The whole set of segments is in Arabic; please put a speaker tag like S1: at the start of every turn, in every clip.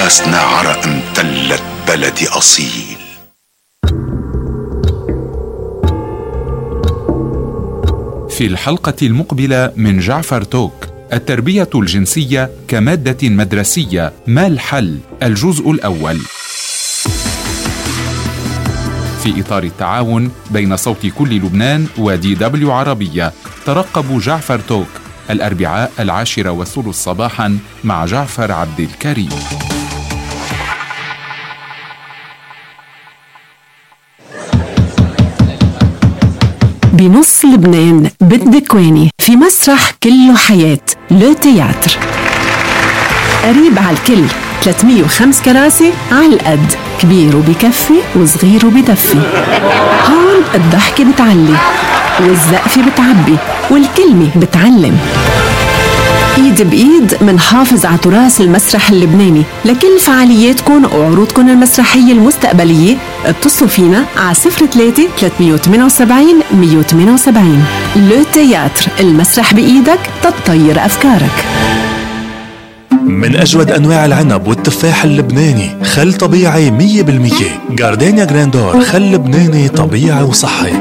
S1: نفسنا عرق امتلت بلدي أصيل.
S2: في الحلقة المقبلة من جعفر توك، التربية الجنسية كمادة مدرسية، ما الحل؟ الجزء الأول. في إطار التعاون بين صوت كل لبنان وDW عربية، ترقبوا جعفر توك الأربعاء 10:30 صباحاً مع جعفر عبد الكريم.
S3: بنص لبنان بالدكواني في مسرح كله حياة، لو تياتر، قريب على الكل، 305 كراسي على القد، كبير وبكفي وصغير وبدفي. هون الضحكة بتعلي والزقفة بتعبي والكلمة بتعلم. ايد بايد منحافظ على تراث المسرح اللبناني. لكل فعالياتكم وعروضكم المسرحية المستقبلية اتصلوا فينا على 03 378 178. لو تياتر، المسرح بإيدك تطير أفكارك.
S4: من أجود أنواع العنب والتفاح اللبناني، خل طبيعي 100%. جاردينيا جراندور، خل لبناني طبيعي وصحي.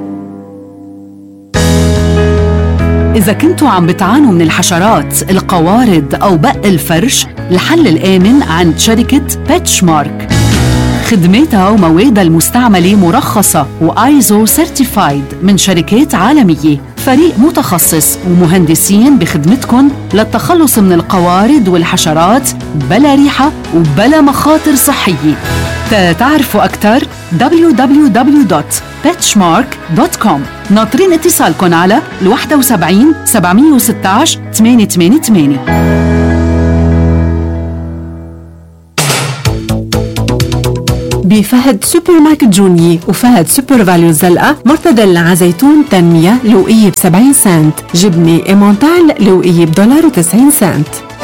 S5: إذا كنتوا عم بتعانوا من الحشرات، القوارض أو بق الفرش، الحل الآمن عند شركة بيتشمارك. خدماتها وموادها المستعملة مرخصة وآيزو سيرتيفايد من شركات عالمية. فريق متخصص ومهندسين بخدمتكم للتخلص من والحشرات بلا ريحة وبلا مخاطر صحية. تعرفوا أكثر www.petchmark.com. ناطرين اتصالكم على 71 716 888.
S3: بفهد سوبر ماركت جونيي وفهد سوبر فاليو الزلقة، مرتدى عزيتون تنمية لوقية ب70 سنت، جبنة إيمونتال لوقية $1.90.